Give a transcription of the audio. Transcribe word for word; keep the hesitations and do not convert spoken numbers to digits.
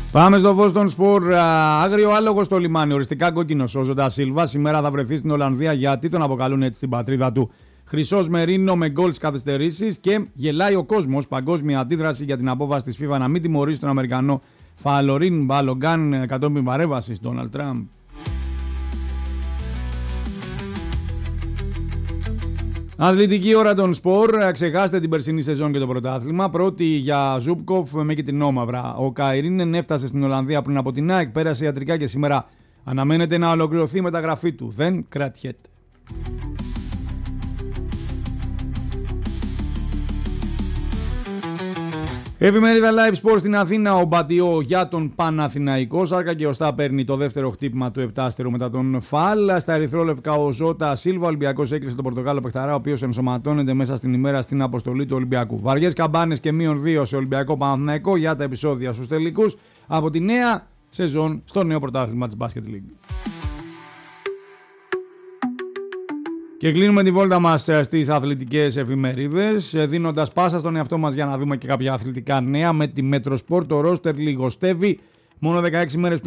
Πάμε στο Boston Sport. Άγριο άλογο στο λιμάνι. Οριστικά κόκκινος ο Ζοντα Σίλβα. Σήμερα θα βρεθεί στην Ολλανδία γιατί τον αποκαλούν έτσι την πατρίδα του. Χρυσός Μερίνο με γκολ στις καθυστερήσεις και γελάει ο κόσμος. Παγκόσμια αντίδραση για την απόφαση της FIFA να μην τιμωρήσει τον Αμερικανό Φαλωρίν Μπαλογκάν κατόπιν παρέμβασης Ντόναλντ Τραμπ. Αθλητική ώρα των σπορ. Ξεχάστε την περσινή σεζόν και το πρωτάθλημα. Πρώτη για Ζούπκοφ με κιτρινόμαυρα. Ο Καϊρίνεν έφτασε στην Ολλανδία πριν από την ΑΕΚ, πέρασε ιατρικά και σήμερα αναμένεται να ολοκληρωθεί η μεταγραφή του. Δεν κρατιέται. Εφημερίδα Live Sport στην Αθήνα. Ο Μπατιό για τον Παναθηναϊκό. Σάρκα και οστά παίρνει το δεύτερο χτύπημα του επτάστερου μετά τον Φαλ. Στα ερυθρόλευκα ο Ζώτα Σίλβα. Ο Ολυμπιακός έκλεισε τον Πορτογάλο παιχταρά, ο οποίος ενσωματώνεται μέσα στην ημέρα στην αποστολή του Ολυμπιακού. Βαριές καμπάνες και μείον δύο σε Ολυμπιακό Παναθηναϊκό για τα επεισόδια στους τελικούς από τη νέα σεζόν στο νέο πρωτάθλημα της Basket League. Και κλείνουμε τη βόλτα μας στις αθλητικές εφημερίδες, δίνοντας πάσα στον εαυτό μας για να δούμε και κάποια αθλητικά νέα με τη Metrosport. Το ρόστερ λιγοστεύει μόνο δεκαέξι μέρες πριν